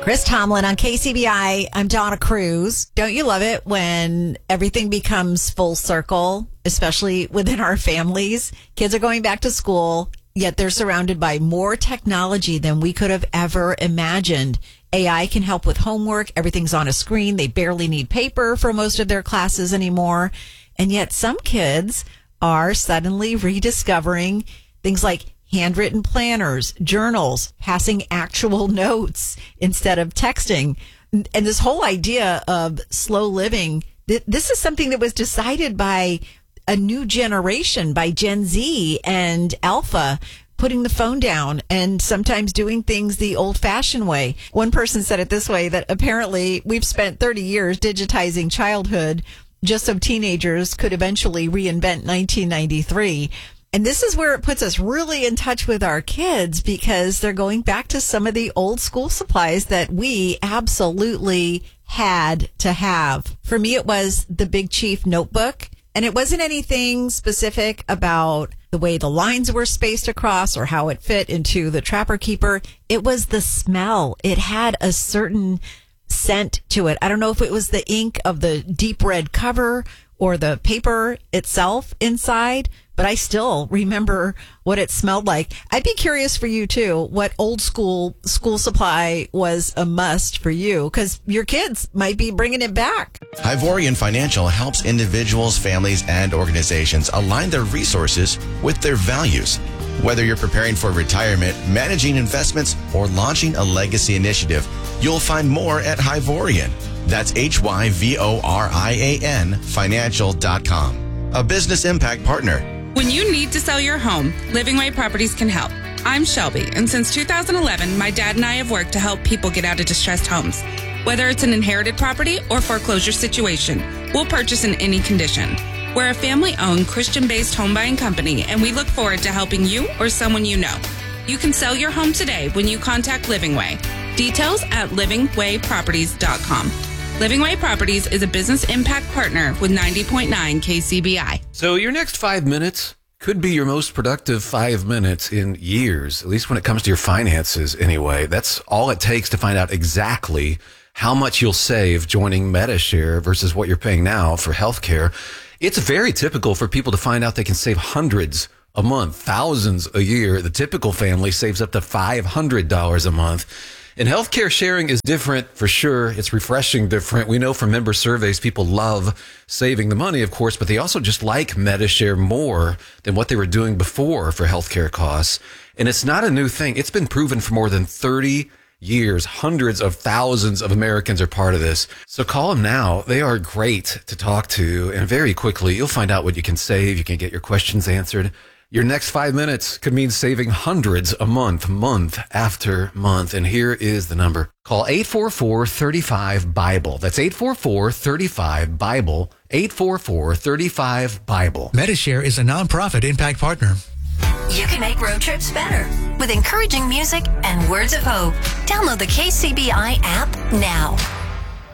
Chris Tomlin on KCBI. I'm Donna Cruz. Don't you love it when everything becomes full circle, especially within our families? Kids are going back to school, yet they're surrounded by more technology than we could have ever imagined. AI can help with homework. Everything's on a screen. They barely need paper for most of their classes anymore. And yet some kids are suddenly rediscovering things like handwritten planners, journals, passing actual notes instead of texting. And this whole idea of slow living, this is something that was decided by a new generation, by Gen Z and Alpha, putting the phone down and sometimes doing things the old-fashioned way. One person said it this way, that apparently we've spent 30 years digitizing childhood just so teenagers could eventually reinvent 1993. And this is where it puts us really in touch with our kids, because they're going back to some of the old school supplies that we absolutely had to have. For me, it was the Big Chief notebook. And it wasn't anything specific about the way the lines were spaced across or how it fit into the Trapper Keeper. It was the smell. It had a certain scent to it. I don't know if it was the ink of the deep red cover or the paper itself inside, but I still remember what it smelled like. I'd be curious for you too, what old school supply was a must for you, because your kids might be bringing it back. Hivorian Financial helps individuals, families, and organizations align their resources with their values. Whether you're preparing for retirement, managing investments, or launching a legacy initiative, you'll find more at Hivorian. That's HYVORIAN financial.com. A business impact partner. When you need to sell your home, Living Way Properties can help. I'm Shelby, and since 2011, my dad and I have worked to help people get out of distressed homes. Whether it's an inherited property or foreclosure situation, we'll purchase in any condition. We're a family-owned, Christian-based home buying company, and we look forward to helping you or someone you know. You can sell your home today when you contact Living Way. Details at livingwayproperties.com. Living Way Properties is a business impact partner with 90.9 KCBI. So your next 5 minutes could be your most productive 5 minutes in years, at least when it comes to your finances anyway. That's all it takes to find out exactly how much you'll save joining Medi-Share versus what you're paying now for healthcare. It's very typical for people to find out they can save hundreds a month, thousands a year. The typical family saves up to $500 a month. And healthcare sharing is different for sure. It's refreshing different. We know from member surveys, people love saving the money, of course, but they also just like Medi-Share more than what they were doing before for healthcare costs. And it's not a new thing. It's been proven for more than 30 years. Hundreds of thousands of Americans are part of this. So call them now. They are great to talk to. And very quickly, you'll find out what you can save. You can get your questions answered. Your next 5 minutes could mean saving hundreds a month, month after month. And here is the number. Call 844-35-BIBLE. That's 844-35-BIBLE. 844-35-BIBLE. Medi-Share is a nonprofit impact partner. You can make road trips better with encouraging music and words of hope. Download the KCBI app now.